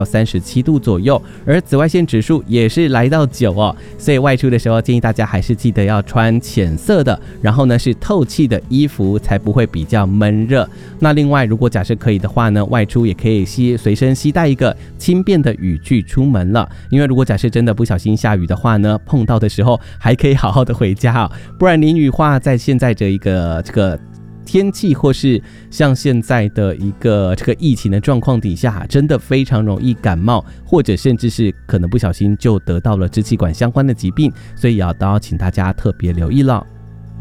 37度左右，而紫外线指数也是来到9哦，所以外出的时候建议大家还是记得要穿浅色的，然后呢是透气的衣服，才不会比较闷热。那另外如果假设可以的话呢，外出也可以随身携带一个轻便的雨具出门了，因为如果假设真的不小心下雨的话呢，碰到的时候还可以好好的回家哦，不然淋雨话在现在这个天气或是像现在的一个疫情的状况底下，真的非常容易感冒，或者甚至是可能不小心就得到了支气管相关的疾病，所以都要请大家特别留意了。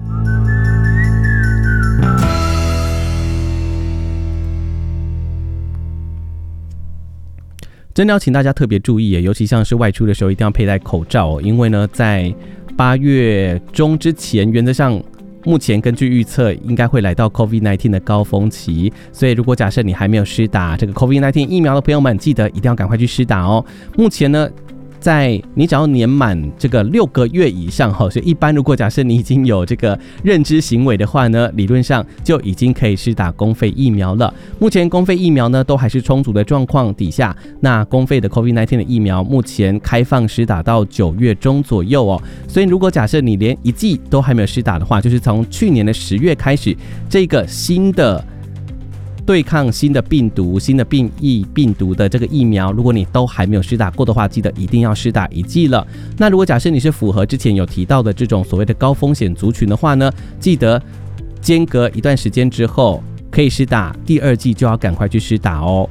真的要请大家特别注意，尤其像是外出的时候一定要佩戴口罩，因为呢在8月中之前，原则上目前根据预测应该会来到 COVID-19 的高峰期，所以如果假设你还没有施打这个 COVID-19 疫苗的朋友们，记得一定要赶快去施打哦。目前呢在你只要年满这个6个月以上，所以一般如果假设你已经有这个认知行为的话呢，理论上就已经可以施打公费疫苗了。目前公费疫苗呢都还是充足的状况底下，那公费的 COVID-19 的疫苗目前开放施打到9月中左右哦。所以如果假设你连一剂都还没有施打的话，就是从去年的10月开始，这个新的对抗新的病毒、新的变异病毒的这个疫苗，如果你都还没有施打过的话，记得一定要施打1剂了。那如果假设你是符合之前有提到的这种所谓的高风险族群的话呢，记得间隔一段时间之后可以施打第2剂，就要赶快去施打哦。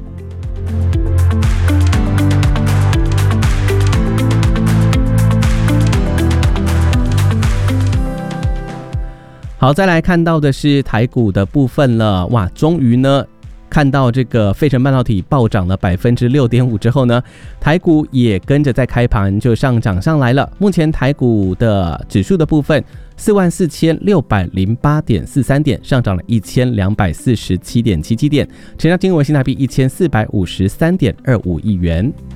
好，再来看到的是台股的部分了。哇，终于呢看到这个费城半导体暴涨了 6.5% 之后呢，台股也跟着在开盘就上涨上来了。目前台股的指数的部分44608.43点，上涨了1247.77点，成交金额新台币1453.25亿元。